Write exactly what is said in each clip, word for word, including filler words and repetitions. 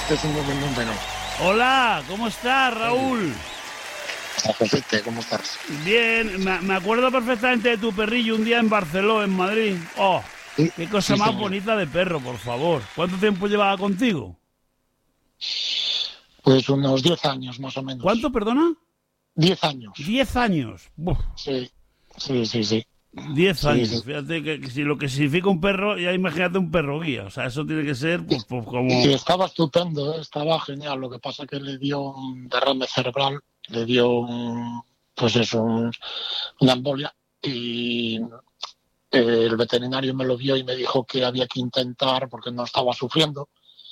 Este es un buen número. Hola, ¿cómo estás, Raúl? Josete, ¿cómo estás? Bien, me, me acuerdo perfectamente de tu perrillo un día en Barcelona, en Madrid. Oh, Sí, qué cosa sí, más señor. bonita de perro, por favor. ¿Cuánto tiempo llevaba contigo? Pues unos diez años más o menos. ¿Cuánto, perdona? Diez años. Diez años. Buf, Sí, sí, sí, sí. diez Sí, años. sí. Fíjate que, que si lo que significa un perro, ya imagínate un perro guía. O sea, eso tiene que ser pues, pues, como... Y estaba estupendo, ¿eh? Estaba genial. Lo que pasa que le dio un derrame cerebral, le dio un, pues eso, un- una embolia. Y eh, el veterinario me lo vio y me dijo que había que intentar, porque no estaba sufriendo,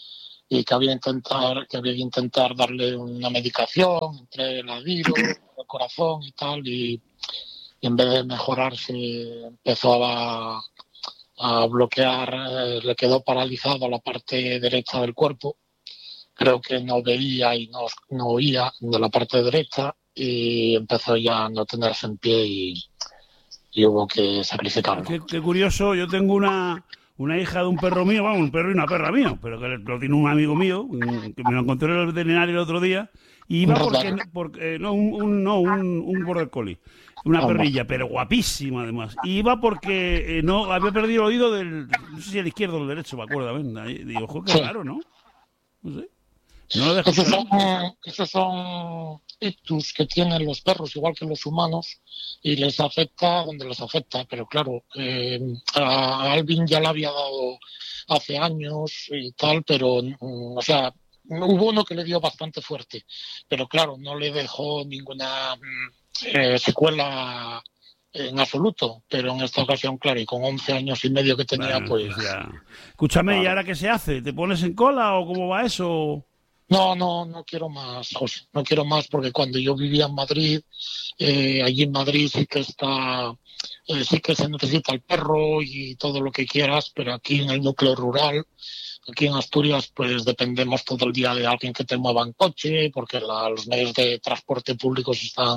y que había, intentar, que había que intentar darle una medicación entre el adiro, el corazón y tal. Y, y en vez de mejorarse, empezó a, a bloquear, eh, le quedó paralizado la parte derecha del cuerpo. Creo que no veía y no, no oía de la parte derecha y empezó ya a no tenerse en pie y, y hubo que sacrificarlo. Qué, qué curioso, yo tengo una, una hija de un perro mío, vamos, un perro y una perra mío, pero que lo tiene un amigo mío, un- que me lo encontré en el veterinario el otro día, y iba Un porque, rottweiler. porque no, un, un- no, un, un border collie, una Anda. perrilla, pero guapísima además. Y iba porque eh, no había perdido el oído del, no sé si el izquierdo o el derecho, me acuerdo, ¿ven? Ahí digo, ojo, qué Sí. raro, ¿no? No sé. No lo dejo Esos escuchar. son, esos son ictus que tienen los perros, igual que los humanos, y les afecta donde les afecta. Pero claro, eh, a Alvin ya le había dado hace años y tal, pero, mm, o sea, hubo uno que le dio bastante fuerte, pero claro, no le dejó ninguna mm, eh, secuela en absoluto. Pero en esta ocasión, claro, y con once años y medio que tenía, Bueno, pues pues ya. Escúchame, ¿y claro. ahora qué se hace? ¿Te pones en cola o cómo va eso? No, no, no quiero más, José, no quiero más porque cuando yo vivía en Madrid, eh, allí en Madrid sí que está, eh, sí que se necesita el perro y todo lo que quieras, pero aquí en el núcleo rural, aquí en Asturias, pues dependemos todo el día de alguien que te mueva en coche, porque la- los medios de transporte públicos están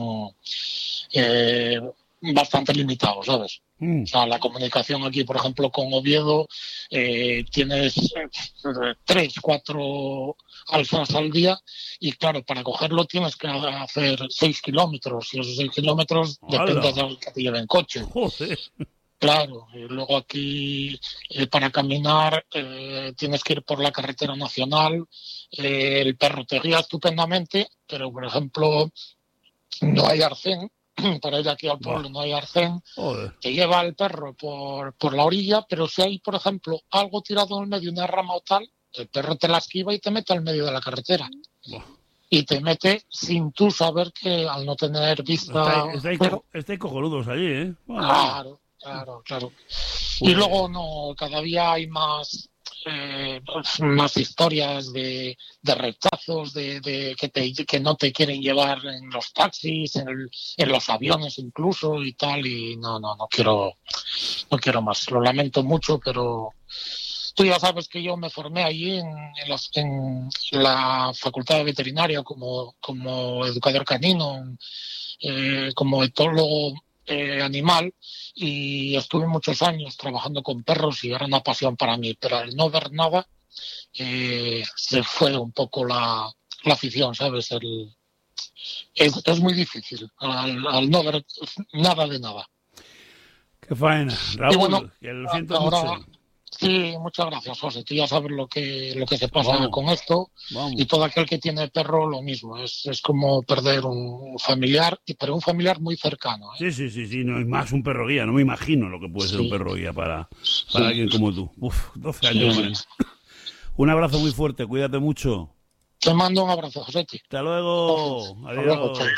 eh, bastante limitados, ¿sabes? Mm. O sea, la comunicación aquí, por ejemplo, con Oviedo, eh, tienes eh, tres, cuatro alzas al día y claro, para cogerlo tienes que hacer seis kilómetros y esos seis kilómetros depende de ¡Hala! alguien que te lleve en coche. Joder. Claro, y luego aquí eh, para caminar eh, tienes que ir por la carretera nacional, eh, el perro te guía estupendamente, pero por ejemplo no hay arcén, para ir aquí al Buah, pueblo no hay arcén, joder. te lleva el perro por, por la orilla, pero si hay, por ejemplo, algo tirado en el medio, una rama o tal, el perro te la esquiva y te mete al medio de la carretera. Buah. Y te mete sin tú saber que al no tener vista Estáis, estáis, cero, cojo- estáis cojonudos allí, ¿eh? Madre mía. claro, claro, claro. Y Pues, luego no, cada día hay más, eh, pues, más historias de, de rechazos, de, de que, te, que no te quieren llevar en los taxis, en, el- en los aviones incluso y tal, y no, no, no quiero, no quiero más. Lo lamento mucho, pero tú ya sabes que yo me formé allí en, en, los- en la Facultad de Veterinaria como, como educador canino, eh, como etólogo eh, animal, y estuve muchos años trabajando con perros y era una pasión para mí, pero al no ver nada eh, se fue un poco la, la afición, ¿sabes? El, es, es muy difícil al, al no ver nada de nada. qué faena. Y bueno, Raúl, que lo siento ahora mucho. sí, muchas gracias, José. Tú ya sabes lo que, lo que se pasa Vamos, con esto y vamos. todo aquel que tiene perro lo mismo. Es, es como perder un familiar, y pero un familiar muy cercano, ¿eh? Sí, sí, sí, sí, no es más un perro guía. No me imagino lo que puede ser un Sí, perro guía para, para sí, alguien como tú. Uf, doce años con sí. él. Un abrazo muy fuerte, cuídate mucho. Te mando un abrazo, José. Hasta Gracias. luego. Hasta luego, chao. Adiós.